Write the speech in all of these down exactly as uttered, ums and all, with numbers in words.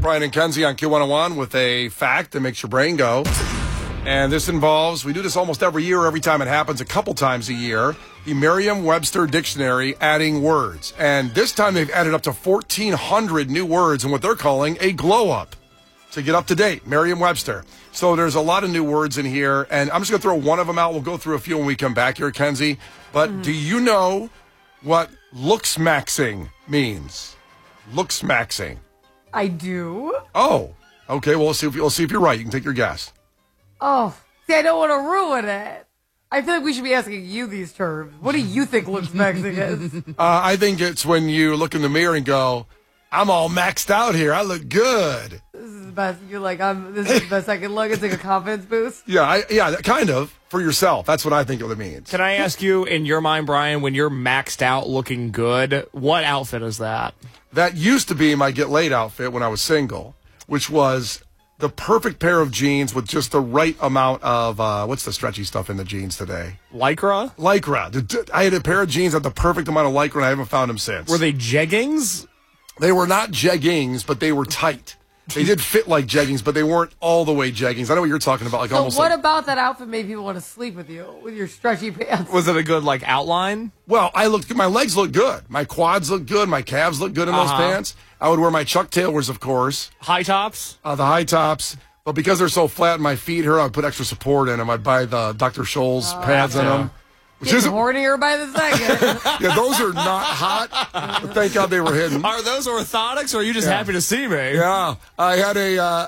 Brian and Kenzie on Q one oh one with a fact that makes your brain go. And this involves, we do this almost every year, every time it happens, a couple times a year, the Merriam-Webster Dictionary adding words. And this time they've added up to fourteen hundred new words in what they're calling a glow-up to get up to date, Merriam-Webster. So there's a lot of new words in here, and I'm just going to throw one of them out. We'll go through a few when we come back here, Kenzie. But mm-hmm. do you know what looks-maxing means? Looks-maxing. I do. Oh, okay. Well, we'll see if, we'll see if you're right. You can take your guess. Oh, see, I don't want to ruin it. I feel like we should be asking you these terms. What do you think looks-maxing is? Uh, I think it's when you look in the mirror and go, I'm all maxed out here. I look good. This is the best. You're like, I'm. This is the best I can look. It's like a confidence boost. Yeah, I, yeah, kind of for yourself. That's what I think it means. Can I ask you, in your mind, Brian, when you're maxed out, looking good, what outfit is that? That used to be my get laid outfit when I was single, which was the perfect pair of jeans with just the right amount of uh, what's the stretchy stuff in the jeans today? Lycra. Lycra. I had a pair of jeans that had the perfect amount of Lycra, and I haven't found them since. Were they jeggings? They were not jeggings, but they were tight. They did fit like jeggings, but they weren't all the way jeggings. I know what you're talking about. Like so almost. what like, about that outfit made people want to sleep with you with your stretchy pants? Was it a good like outline? Well, I looked. My legs look good. My quads look good. My calves look good in uh-huh. those pants. I would wear my Chuck Taylors, of course. High tops. Uh, the high tops. But because they're so flat in my feet here, I'd put extra support in them. I'd buy the Doctor Scholl's uh, pads in them. Which is hornier by the second. Yeah, those are not hot. But thank God they were hidden. Are those orthotics, or are you just yeah. happy to see me? Yeah, I had a, uh,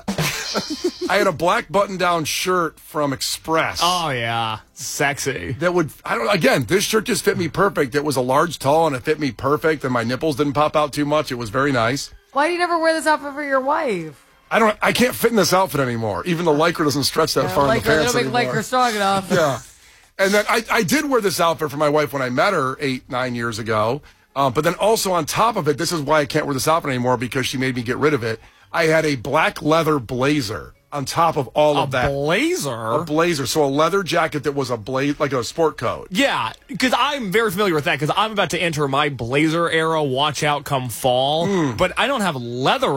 I had a black button-down shirt from Express. Oh yeah, sexy. That would, I don't. Again, this shirt just fit me perfect. It was a large, tall, and it fit me perfect. And my nipples didn't pop out too much. It was very nice. Why do you never wear this outfit for your wife? I don't. I can't fit in this outfit anymore. Even the Lycra doesn't stretch that yeah, far Lycra, in the pants they don't make anymore. Lycra strong enough. Yeah. And then I, I did wear this outfit for my wife when I met her eight, nine years ago. Um, but then also on top of it, this is why I can't wear this outfit anymore, because she made me get rid of it. I had a black leather blazer on top of all a of that. A blazer? A blazer. So a leather jacket that was a blaze, like a sport coat. Yeah, because I'm very familiar with that, because I'm about to enter my blazer era, watch out come fall. Mm. But I don't have leather